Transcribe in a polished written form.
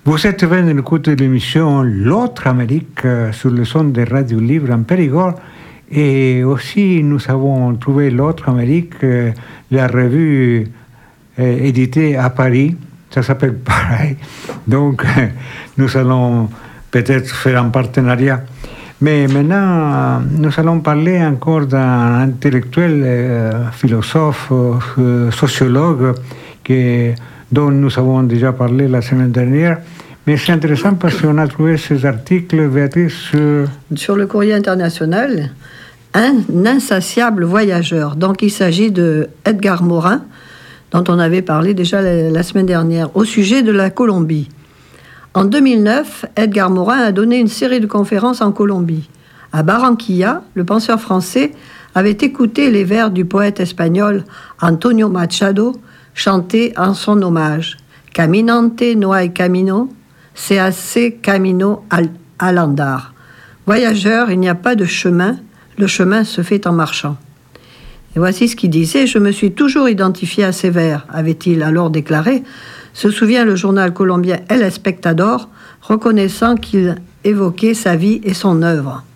Vous êtes venu d'écouter l'émission L'autre Amérique sur le son des radios libres en Périgord. Et aussi, nous avons trouvé L'autre Amérique, la revue éditée à Paris. Ça s'appelle pareil. Donc, nous allons peut-être faire un partenariat. Mais maintenant, nous allons parler encore d'un intellectuel, philosophe, sociologue, dont nous avons déjà parlé la semaine dernière. Mais c'est intéressant parce qu'on a trouvé ces articles, Béatrice, sur le Courrier international, un insatiable voyageur. Donc il s'agit de Edgar Morin, dont on avait parlé déjà la semaine dernière, au sujet de la Colombie. En 2009, Edgar Morin a donné une série de conférences en Colombie. À Barranquilla, le penseur français avait écouté les vers du poète espagnol Antonio Machado chantés en son hommage. Caminante no hay camino, se hace camino al andar. Voyageur, il n'y a pas de chemin, le chemin se fait en marchant. Et voici ce qu'il disait. Je me suis toujours identifié à ces vers, avait-il alors déclaré. Se souvient le journal colombien El Espectador, reconnaissant qu'il évoquait sa vie et son œuvre.